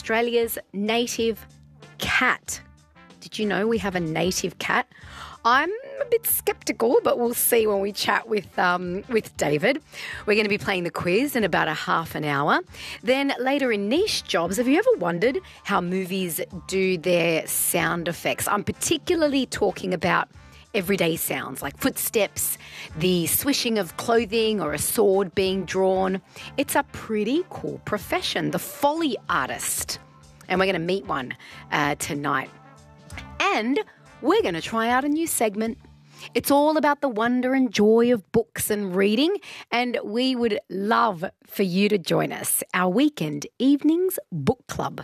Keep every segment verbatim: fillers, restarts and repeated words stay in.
Australia's native cat. Did you know we have a native cat? I'm a bit sceptical, but we'll see when we chat with um, with David. We're going to be playing the quiz in about a half an hour. Then later in Niche Jobs, have you ever wondered how movies do their sound effects? I'm particularly talking about everyday sounds like footsteps, the swishing of clothing or a sword being drawn. It's a pretty cool profession, the Foley artist. And we're going to meet one uh, tonight. And we're going to try out a new segment. It's all about the wonder and joy of books and reading, and we would love for you to join us. Our weekend evenings book club.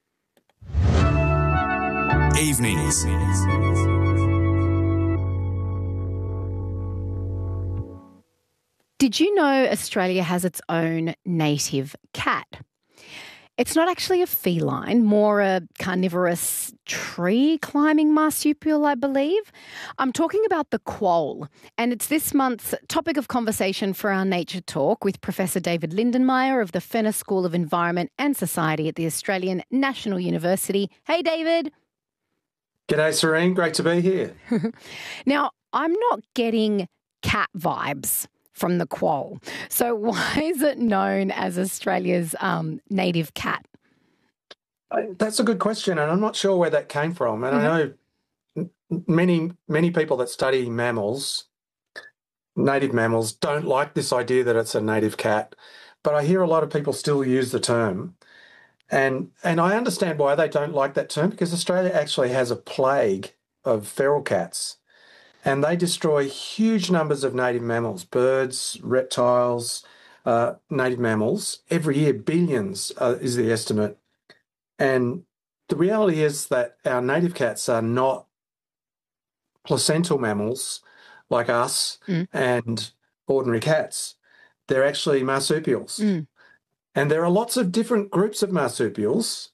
Evenings. Did you know Australia has its own native cat? It's not actually a feline, more a carnivorous tree-climbing marsupial, I believe. I'm talking about the quoll, and it's this month's topic of conversation for our Nature Talk with Professor David Lindenmayer of the Fenner School of Environment and Society at the Australian National University. Hey, David. G'day, Serene. Great to be here. Now, I'm not getting cat vibes from the quoll. So why is it known as Australia's um, native cat? That's a good question, and I'm not sure where that came from. And mm-hmm. I know many, many people that study mammals, native mammals, don't like this idea that it's a native cat, but I hear a lot of people still use the term. And, and I understand why they don't like that term, because Australia actually has a plague of feral cats. And they destroy huge numbers of native mammals, birds, reptiles, uh, native mammals. Every year, billions uh, is the estimate. And the reality is that our native cats are not placental mammals like us mm. and ordinary cats. They're actually marsupials. Mm. And there are lots of different groups of marsupials.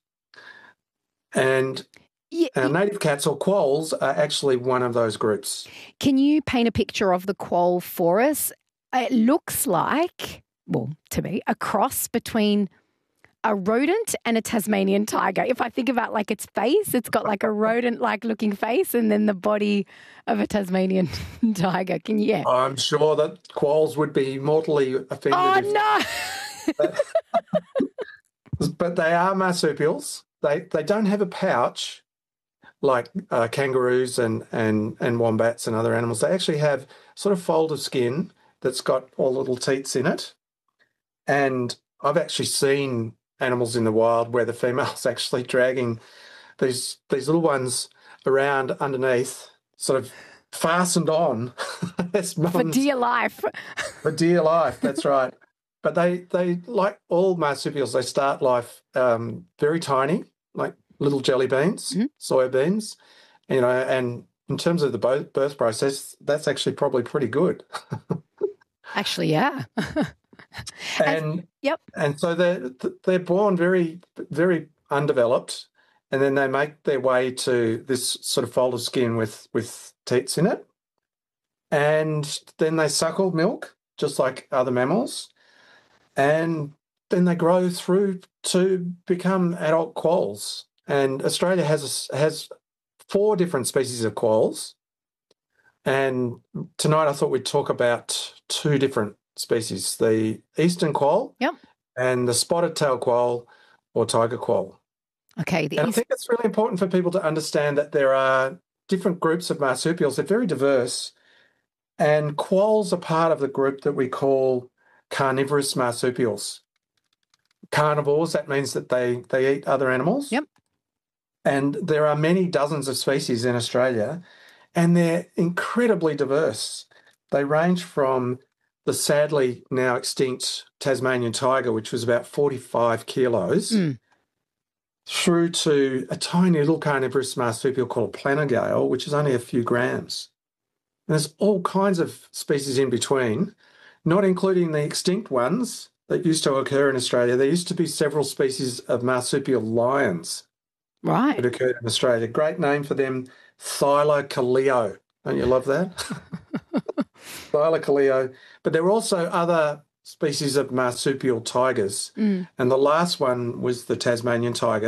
And Yeah, Our native cats or quolls are actually one of those groups. Can you paint a picture of the quoll for us? It looks like, well, to me, a cross between a rodent and a Tasmanian tiger. If I think about like its face, it's got like a rodent-like looking face and then the body of a Tasmanian tiger. Can you? Yeah. I'm sure that quolls would be mortally offended. Oh, if, no! But, but they are marsupials. They, they don't have a pouch like uh, kangaroos and, and, and wombats and other animals. They actually have sort of fold of skin that's got all little teats in it. And I've actually seen animals in the wild where the female's actually dragging these these little ones around underneath, sort of fastened on. For dear life. For dear life, that's right. But they, they, like all marsupials, they start life um, very tiny, like little jelly beans, mm-hmm. soya beans, you know, and in terms of the birth process, that's actually probably pretty good. Actually, yeah. and, and yep. And so they're they're born very very undeveloped, and then they make their way to this sort of fold of skin with with teats in it, and then they suckle milk just like other mammals, and then they grow through to become adult quolls. And Australia has has four different species of quolls. And tonight I thought we'd talk about two different species, the eastern quoll yep. and the spotted tail quoll or tiger quoll. Okay. The and east- I think it's really important for people to understand that there are different groups of marsupials. They're very diverse. And quolls are part of the group that we call carnivorous marsupials. Carnivores, that means that they, they eat other animals. Yep. And there are many dozens of species in Australia, and they're incredibly diverse. They range from the sadly now extinct Tasmanian tiger, which was about forty-five kilos, mm. through to a tiny little carnivorous marsupial called planigale, which is only a few grams. And there's all kinds of species in between, not including the extinct ones that used to occur in Australia. There used to be several species of marsupial lions. Right. That occurred in Australia. Great name for them, Thylacoleo. Don't you love that? Thylacoleo. But there were also other species of marsupial tigers. Mm. And the last one was the Tasmanian tiger.